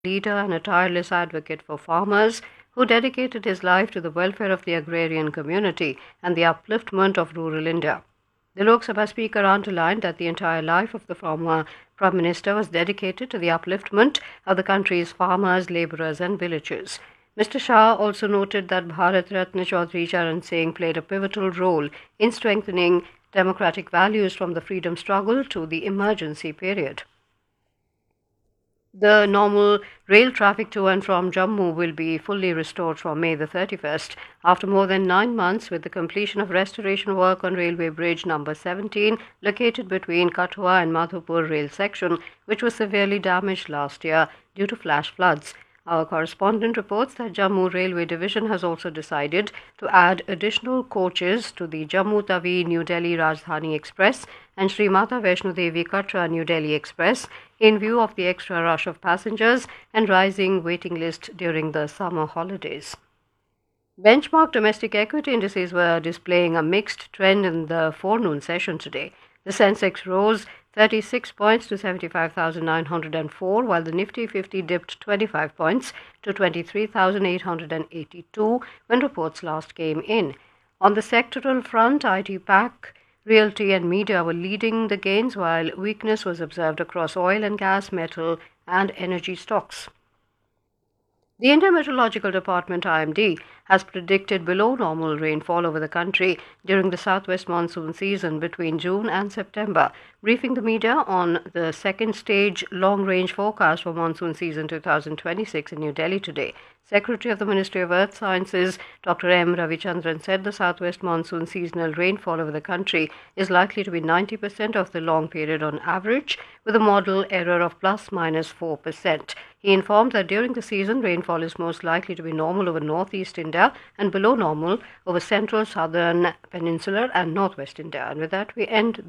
leader and a tireless advocate for farmers who dedicated his life to the welfare of the agrarian community and the upliftment of rural India. The Lok Sabha Speaker underlined that the entire life of the former Prime Minister was dedicated to the upliftment of the country's farmers, labourers, and villagers. Mr. Shah also noted that Bharat Ratna Chaudhry Charan Singh played a pivotal role in strengthening democratic values from the freedom struggle to the emergency period. The normal rail traffic to and from Jammu will be fully restored from May the 31st after more than 9 months with the completion of restoration work on railway bridge number 17 located between Kathua and Madhupur rail section, which was severely damaged last year due to flash floods. Our correspondent reports that Jammu Railway Division has also decided to add additional coaches to the Jammu Tawi New Delhi Rajdhani Express and Sri Mata Vaishno Devi Katra New Delhi Express in view of the extra rush of passengers and rising waiting list during the summer holidays. Benchmark domestic equity indices were displaying a mixed trend in the forenoon session today. The Sensex rose 36 points to 75,904, while the Nifty 50 dipped 25 points to 23,882 when reports last came in. On the sectoral front, IT Pack, Realty and Media were leading the gains, while weakness was observed across oil and gas, metal, and energy stocks. The Indian Meteorological Department (IMD) has predicted below normal rainfall over the country during the southwest monsoon season between June and September. Briefing the media on the second stage long-range forecast for monsoon season 2026 in New Delhi today, Secretary of the Ministry of Earth Sciences Dr. M. Ravichandran said the southwest monsoon seasonal rainfall over the country is likely to be 90% of the long period on average, with a model error of plus minus 4%. He informed that during the season, rainfall is most likely to be normal over northeast India and below normal over central, southern, peninsular and northwest India. And with that, we end